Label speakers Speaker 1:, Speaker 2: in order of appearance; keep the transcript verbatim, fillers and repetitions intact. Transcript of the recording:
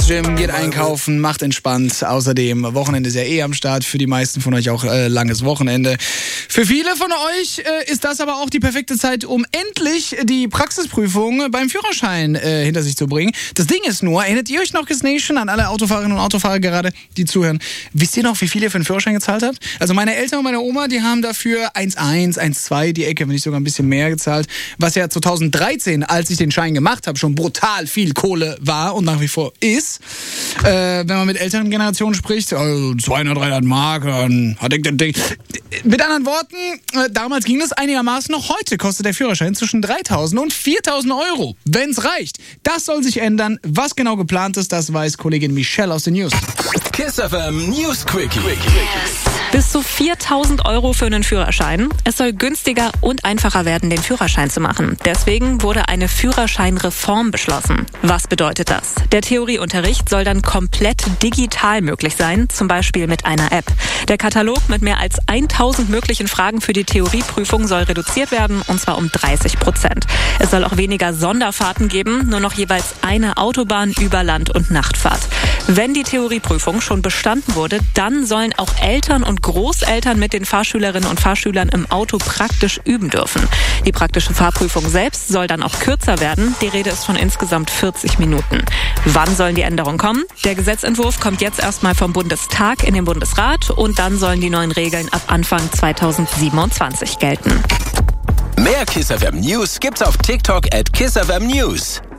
Speaker 1: Gym, geht einkaufen, macht entspannt. Außerdem, Wochenende ist ja eh am Start. Für die meisten von euch auch äh, langes Wochenende. Für viele von euch äh, ist das aber auch die perfekte Zeit, um endlich die Praxisprüfung beim Führerschein äh, hinter sich zu bringen. Das Ding ist nur, erinnert ihr euch noch, Kiss Nation, an alle Autofahrerinnen und Autofahrer gerade, die zuhören, wisst ihr noch, wie viel ihr für einen Führerschein gezahlt habt? Also meine Eltern und meine Oma, die haben dafür eins Komma eins, eins Komma zwei die Ecke, wenn nicht sogar ein bisschen mehr gezahlt. Was ja zweitausenddreizehn, als ich den Schein gemacht habe, schon brutal viel Kohle war und nach wie vor ist. Äh, wenn man mit älteren Generationen spricht, also zweihundert, dreihundert Mark, dann hat ich das Ding. Mit anderen Worten, äh, damals ging das einigermaßen, noch heute kostet der Führerschein zwischen dreitausend und viertausend Euro, wenn es reicht. Das soll sich ändern. Was genau geplant ist, das weiß Kollegin Michelle aus den News.
Speaker 2: Kiss F M News Quickie.
Speaker 3: Bis zu viertausend Euro für einen Führerschein. Es soll günstiger und einfacher werden, den Führerschein zu machen. Deswegen wurde eine Führerscheinreform beschlossen. Was bedeutet das? Der Theorieunterricht soll dann komplett digital möglich sein, zum Beispiel mit einer App. Der Katalog mit mehr als tausend möglichen Fragen für die Theorieprüfung soll reduziert werden, und zwar um dreißig Prozent. Es soll auch weniger Sonderfahrten geben, nur noch jeweils eine Autobahn über Land- und Nachtfahrt. Wenn die Theorieprüfung schon bestanden wurde, dann sollen auch Eltern und Großeltern mit den Fahrschülerinnen und Fahrschülern im Auto praktisch üben dürfen. Die praktische Fahrprüfung selbst soll dann auch kürzer werden. Die Rede ist von insgesamt vierzig Minuten. Wann sollen die Änderungen kommen? Der Gesetzentwurf kommt jetzt erstmal vom Bundestag in den Bundesrat und dann sollen die neuen Regeln ab Anfang zweitausendsiebenundzwanzig gelten.
Speaker 2: Mehr Kiss F M News gibt's auf TikTok at Kiss F M News.